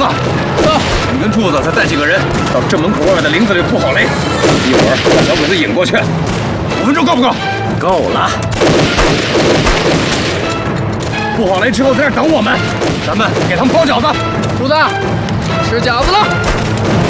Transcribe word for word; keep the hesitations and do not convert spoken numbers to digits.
走，你跟柱子再带几个人到镇门口外面的林子里布好雷，一会儿把小鬼子引过去。五分钟够不够？够了。布好雷之后在这等我们，咱们给他们包饺子。 柱子，吃饺子了。